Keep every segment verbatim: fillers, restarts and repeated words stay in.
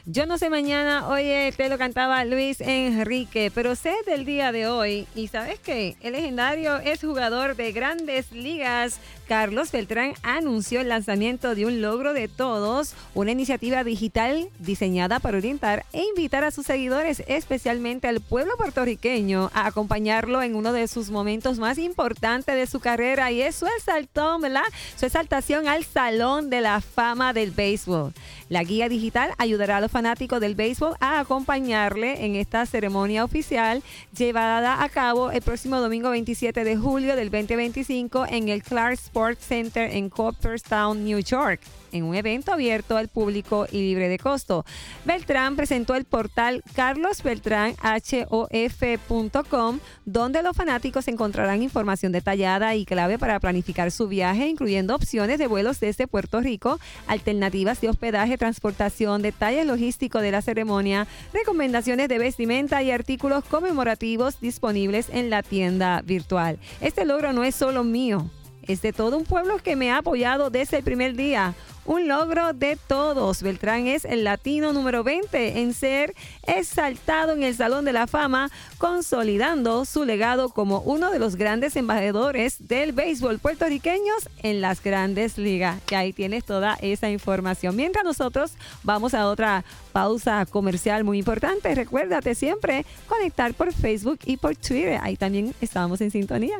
Yo no sé mañana, oye, te lo cantaba Luis Enrique, pero sé del día de hoy. Y ¿sabes qué? El legendario exjugador de Grandes Ligas, Carlos Beltrán, anunció el lanzamiento de un logro de todos, una iniciativa digital diseñada para orientar e invitar a sus seguidores, especialmente al pueblo puertorriqueño, a acompañarlo en uno de sus momentos más importantes de su carrera, y es su exaltón, ¿verdad? Su exaltación al Salón de la Fama del Béisbol. La guía digital ayudará a los fanáticos del béisbol a acompañarle en esta ceremonia oficial llevada a cabo el próximo domingo veintisiete de julio del veinte veinticinco en el Clark Sports Center en Cooperstown, New York, en un evento abierto al público y libre de costo. Beltrán presentó el portal carlos beltrán hof punto com, donde los fanáticos encontrarán información detallada y clave para planificar su viaje, incluyendo opciones de vuelos desde Puerto Rico, alternativas de hospedaje, transportación, detalles logísticos de la ceremonia, recomendaciones de vestimenta y artículos conmemorativos disponibles en la tienda virtual. Este logro no es solo mío, es de todo un pueblo que me ha apoyado desde el primer día. Un logro de todos. Beltrán es el latino número veinte en ser exaltado en el Salón de la Fama, consolidando su legado como uno de los grandes embajadores del béisbol puertorriqueños en las Grandes Ligas. Y ahí tienes toda esa información. Mientras nosotros vamos a otra pausa comercial muy importante, recuérdate siempre conectar por Facebook y por Twitter. Ahí también estamos en sintonía.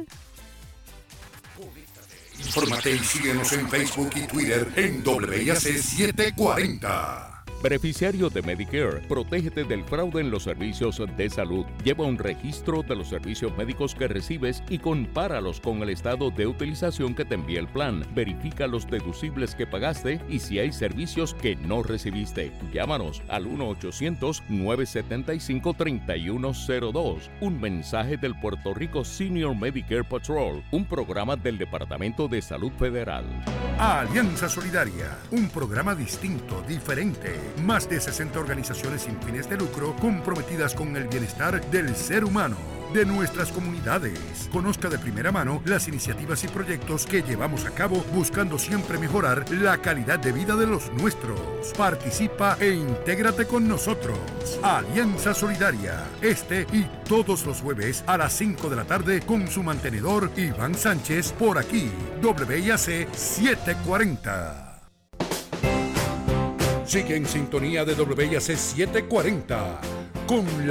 Infórmate y síguenos en Facebook y Twitter en W I A C setecientos cuarenta. Beneficiario de Medicare, protégete del fraude en los servicios de salud. Lleva un registro de los servicios médicos que recibes y compáralos con el estado de utilización que te envía el plan. Verifica los deducibles que pagaste y si hay servicios que no recibiste. Llámanos al uno ochocientos, nueve setenta y cinco, treinta y uno cero dos. Un mensaje del Puerto Rico Senior Medicare Patrol, un programa del Departamento de Salud Federal. Alianza Solidaria, un programa distinto, diferente. Más de sesenta organizaciones sin fines de lucro comprometidas con el bienestar del ser humano, de nuestras comunidades. Conozca de primera mano las iniciativas y proyectos que llevamos a cabo buscando siempre mejorar la calidad de vida de los nuestros. Participa e intégrate con nosotros. Alianza Solidaria, este y todos los jueves a las cinco de la tarde con su mantenedor Iván Sánchez por aquí, W I A C setecientos cuarenta. Sigue en sintonía de W I A C setecientos cuarenta con la